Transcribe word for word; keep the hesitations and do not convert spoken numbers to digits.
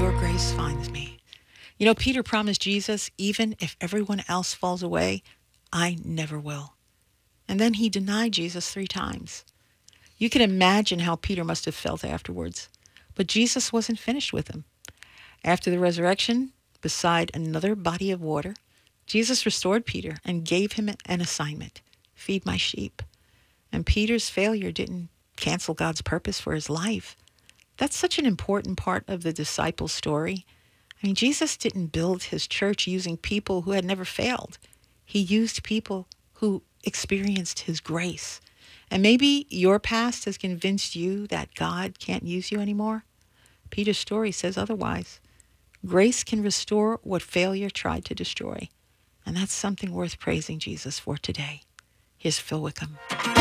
your grace finds me. You know, Peter promised Jesus, even if everyone else falls away, I never will. And then he denied Jesus three times. You can imagine how Peter must have felt afterwards. But Jesus wasn't finished with him. After the resurrection, beside another body of water, Jesus restored Peter and gave him an assignment: feed my sheep. And Peter's failure didn't cancel God's purpose for his life. That's such an important part of the disciple story. I mean, Jesus didn't build his church using people who had never failed. He used people who experienced his grace. And maybe your past has convinced you that God can't use you anymore. Peter's story says otherwise. Grace can restore what failure tried to destroy. And that's something worth praising Jesus for today. Here's Phil Wickham.